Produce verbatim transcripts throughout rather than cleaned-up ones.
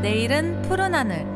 내일은 푸른 하늘.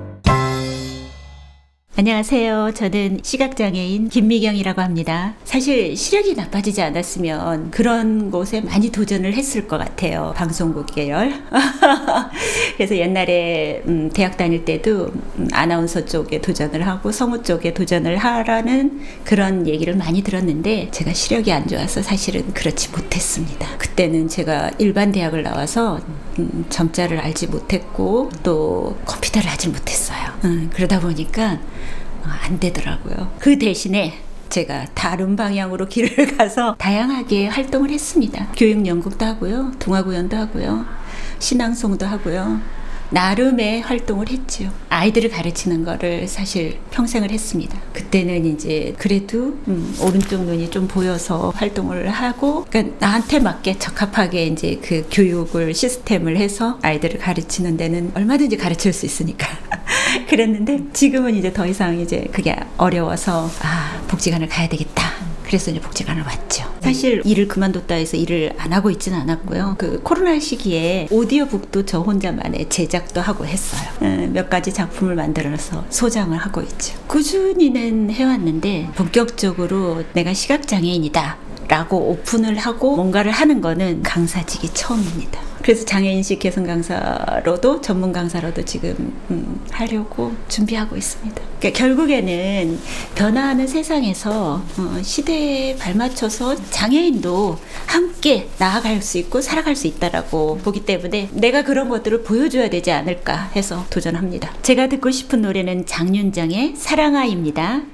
안녕하세요. 저는 시각장애인 김미경이라고 합니다. 사실 시력이 나빠지지 않았으면 그런 곳에 많이 도전을 했을 것 같아요. 방송국 계열. 그래서 옛날에 음, 대학 다닐 때도 음, 아나운서 쪽에 도전을 하고 성우 쪽에 도전을 하라는 그런 얘기를 많이 들었는데 제가 시력이 안 좋아서 사실은 그렇지 못했습니다. 그때는 제가 일반 대학을 나와서 음, 점자를 알지 못했고 또 컴퓨터를 알지 못했어요. 음, 그러다 보니까 안 되더라고요. 그 대신에 제가 다른 방향으로 길을 가서 다양하게 활동을 했습니다. 교육 연극도 하고요, 동화구연도 하고요, 신앙송도 하고요. 나름의 활동을 했죠. 아이들을 가르치는 거를 사실 평생을 했습니다. 그때는 이제 그래도 음, 오른쪽 눈이 좀 보여서 활동을 하고, 그러니까 나한테 맞게 적합하게 이제 그 교육을 시스템을 해서 아이들을 가르치는 데는 얼마든지 가르칠 수 있으니까 그랬는데 지금은 이제 더 이상 이제 그게 어려워서 아 복지관을 가야 되겠다. 그래서 이제 복지관을 왔죠. 사실 일을 그만뒀다 해서 일을 안 하고 있지는 않았고요. 그 코로나 시기에 오디오북도 저 혼자만의 제작도 하고 했어요. 몇 가지 작품을 만들어서 소장을 하고 있죠. 꾸준히는 해왔는데 본격적으로 내가 시각장애인이다 라고 오픈을 하고 뭔가를 하는 거는 강사직이 처음입니다. 그래서 장애인식 개선 강사로도 전문 강사로도 지금 음, 하려고 준비하고 있습니다. 그러니까 결국에는 변화하는 세상에서 어, 시대에 발맞춰서 장애인도 함께 나아갈 수 있고 살아갈 수 있다라고 보기 때문에 내가 그런 것들을 보여줘야 되지 않을까 해서 도전합니다. 제가 듣고 싶은 노래는 장윤정의 사랑아입니다.